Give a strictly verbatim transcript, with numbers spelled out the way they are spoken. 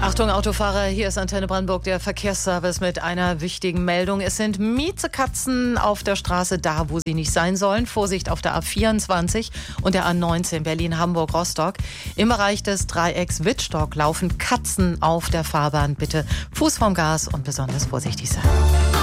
Achtung Autofahrer, hier ist Antenne Brandenburg, der Verkehrsservice mit einer wichtigen Meldung. Es sind Miezekatzen auf der Straße da, wo sie nicht sein sollen. Vorsicht auf der A vierundzwanzig und der A neunzehn Berlin-Hamburg-Rostock. Im Bereich des Dreiecks Wittstock laufen Katzen auf der Fahrbahn. Bitte Fuß vom Gas und besonders vorsichtig sein.